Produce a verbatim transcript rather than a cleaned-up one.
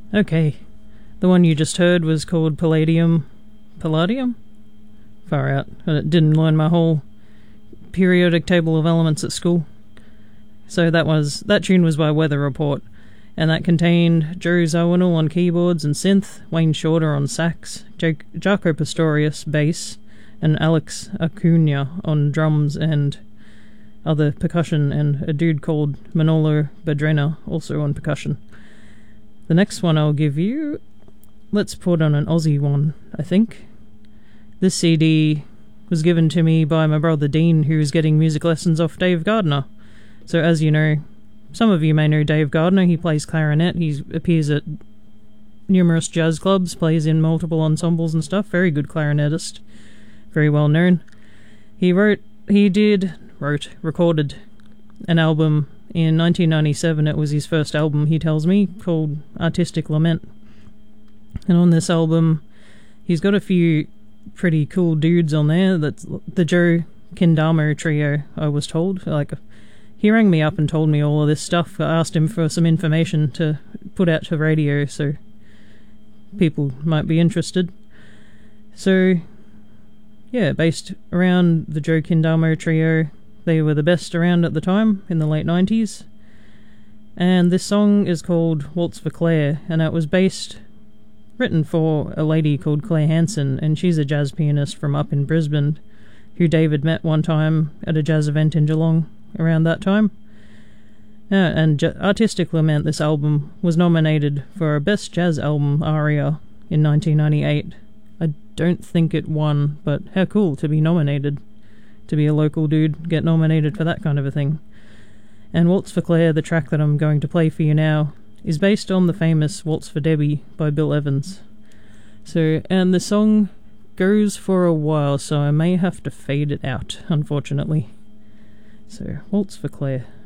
Okay, the one you just heard was called Palladium. Palladium? Far out. I didn't learn my whole periodic table of elements at school. So that was that tune was by Weather Report, and that contained Joe Zawinul on keyboards and synth, Wayne Shorter on sax, Jake, Jaco Pastorius bass, and Alex Acuna on drums and other percussion, and a dude called Manolo Badrena also on percussion. The next one I'll give you, let's put on an Aussie one, I think. This C D was given to me by my brother Dean, who's getting music lessons off Dave Gardner. So as you know, some of you may know Dave Gardner. He plays clarinet. He appears at numerous jazz clubs, plays in multiple ensembles and stuff. Very good clarinetist. Very well known. He wrote, he did, wrote, recorded an album in nineteen ninety-seven. It was his first album, he tells me, called Artistic Lament. And on this album, he's got a few pretty cool dudes on there. That's the Joe Kendamo trio, I was told. Like, he rang me up and told me all of this stuff. I asked him for some information to put out to radio so people might be interested. So, yeah, based around the Joe Kendamo trio. They were the best around at the time, in the late nineties. And this song is called Waltz for Claire, and it was based, written for a lady called Claire Hansen, and she's a jazz pianist from up in Brisbane, who David met one time at a jazz event in Geelong around that time. Uh, and J- Artistic Lament, this album, was nominated for a Best Jazz Album aria in nineteen ninety-eight. I don't think it won, but how cool to be nominated. To be a local dude, get nominated for that kind of a thing. And Waltz for Claire, the track that I'm going to play for you now, is based on the famous Waltz for Debbie by Bill Evans. So, and the song goes for a while, so I may have to fade it out, unfortunately. So, Waltz for Claire.